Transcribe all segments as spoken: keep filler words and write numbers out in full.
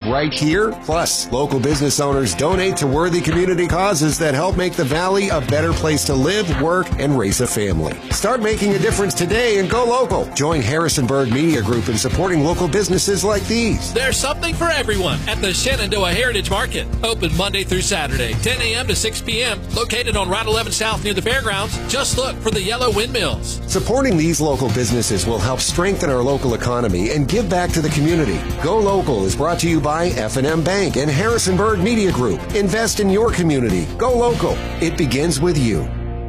right here. Plus, local business owners donate to worthy community causes that help make the Valley a better place to live, work, and raise a family. Start making a difference today and go local. Join Harrisonburg Media Group in supporting local businesses like these. There's something for everyone at the Shenandoah Heritage Market. Open Monday through Saturday, ten a.m. to six p.m. Located on Route eleven South near the fairgrounds. Just look for the yellow windmills. Supporting these local businesses will help strengthen our local economy and give back to the community. Go Local is brought to you by F and M Bank and Harrisonburg Media Group. Invest in your community. Go local. It begins with you.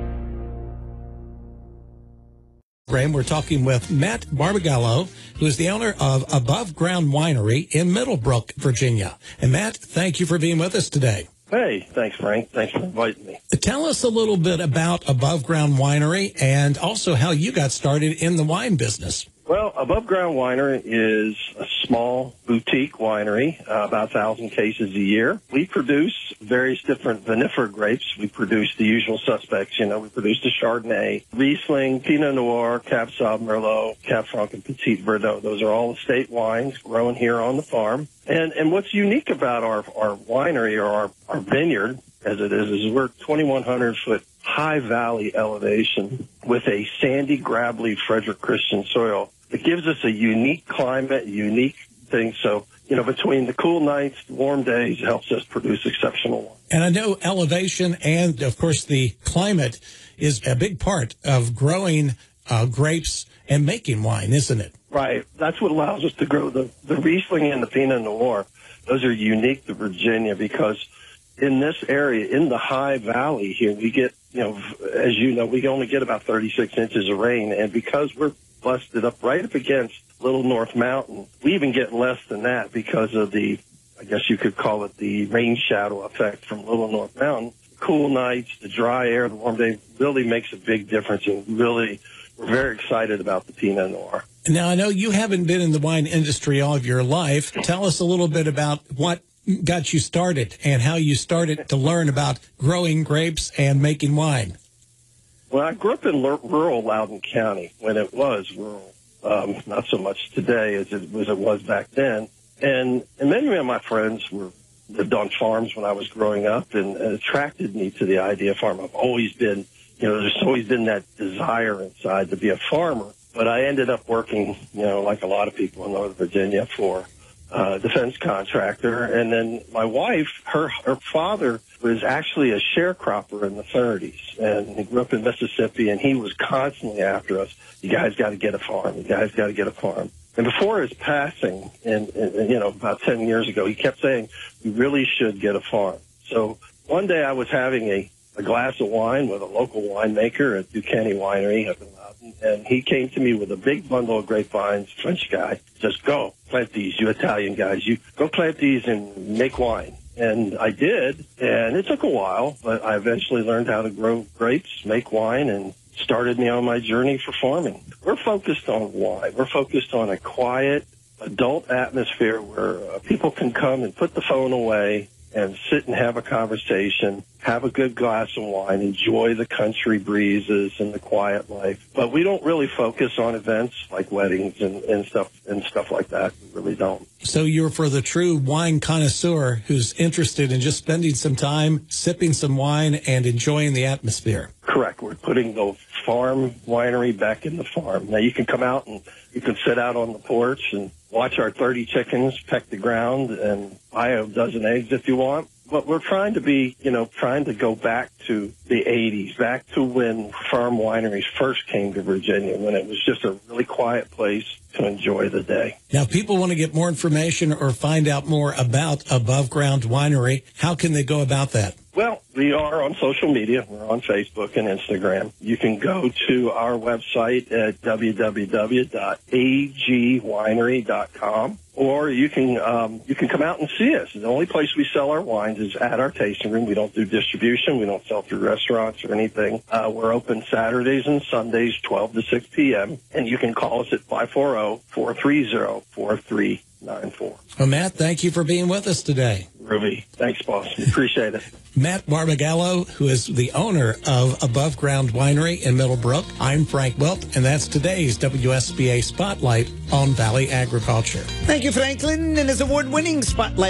We're talking with Matt Barbagallo, who is the owner of Above Ground Winery in Middlebrook, Virginia. And Matt, thank you for being with us today. Hey, thanks, Frank. Thanks for inviting me. Tell us a little bit about Above Ground Winery and also how you got started in the wine business. Well, Above Ground Winery is a small boutique winery, uh, about one thousand cases a year. We produce various different vinifera grapes. We produce the usual suspects. You know, we produce the Chardonnay, Riesling, Pinot Noir, Cab Sauv, Merlot, Cab Franc, and Petit Verdot. Those are all estate wines grown here on the farm. And and what's unique about our, our winery or our, our vineyard, as it is, is we're twenty-one hundred foot high valley elevation with a sandy, gravelly Frederick Christian soil. It gives us a unique climate, unique thing. So, you know, between the cool nights, the warm days, it helps us produce exceptional wine. And I know elevation and, of course, the climate is a big part of growing uh, grapes and making wine, isn't it? Right. That's what allows us to grow the, the Riesling and the Pinot Noir. Those are unique to Virginia because in this area, in the high valley here, we get, you know, as you know, we only get about thirty-six inches of rain. And because we're busted up right up against Little North Mountain, we even get less than that because of the, I guess you could call it the rain shadow effect from Little North Mountain. Cool nights, the dry air, the warm day really makes a big difference. And really, we're very excited about the Pinot Noir. Now, I know you haven't been in the wine industry all of your life. Tell us a little bit about what got you started and how you started to learn about growing grapes and making wine. Well, I grew up in l- rural Loudoun County when it was rural, um, not so much today as it, as it was back then. And, and many of my friends were lived on farms when I was growing up, and it attracted me to the idea of farm. I've always been, you know, there's always been that desire inside to be a farmer. But I ended up working, you know, like a lot of people in Northern Virginia for uh, defense contractor. And then my wife, her her father was actually a sharecropper in the thirties, and he grew up in Mississippi, and he was constantly after us. You guys got to get a farm. You guys got to get a farm. And before his passing, and, and you know, about ten years ago, he kept saying, we really should get a farm. So one day I was having a, a glass of wine with a local winemaker at Duquesne Winery up in Loudoun, and he came to me with a big bundle of grapevines, French guy, just go plant these, you Italian guys, you go plant these and make wine. And I did, and it took a while, but I eventually learned how to grow grapes, make wine, and started me on my journey for farming. We're focused on wine. We're focused on a quiet, adult atmosphere where uh, people can come and put the phone away and sit and have a conversation, have a good glass of wine, enjoy the country breezes and the quiet life. But we don't really focus on events like weddings and, and stuff and stuff like that. We really don't. So you're for the true wine connoisseur who's interested in just spending some time, sipping some wine, and enjoying the atmosphere. Correct. We're putting the farm winery back in the farm. Now you can come out and you can sit out on the porch and watch our thirty chickens peck the ground and buy a dozen eggs if you want. But we're trying to be, you know, trying to go back to the eighties, back to when farm wineries first came to Virginia, when it was just a really quiet place to enjoy the day. Now, if people want to get more information or find out more about Above Ground Winery, how can they go about that? Well, we are on social media. We're on Facebook and Instagram. You can go to our website at w w w dot a g winery dot com, or you can um, you can come out and see us. The only place we sell our wines is at our tasting room. We don't do distribution. We don't sell through restaurants or anything. Uh, we're open Saturdays and Sundays, twelve to six p.m., and you can call us at five four zero, four three zero, four three nine four. Well, Matt, thank you for being with us today. Ruby, thanks, boss. Appreciate it. Matt Barbagallo, who is the owner of Above Ground Winery in Middlebrook. I'm Frank Wilt, and that's today's W S B A Spotlight on Valley Agriculture. Thank you, Franklin, and his award-winning Spotlight